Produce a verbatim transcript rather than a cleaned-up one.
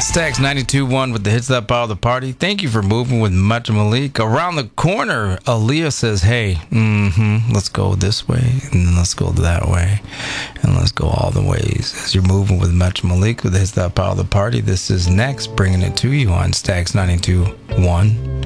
Stax ninety-two point one with the hits that power the party. Thank you for moving with Metro Malik. Around the corner, Aaliyah says, hey, mm-hmm, let's go this way, and then let's go that way, and let's go all the ways. As you're moving with Metro Malik with the hits that power the party, this is Next, bringing it to you on Stax ninety-two point one.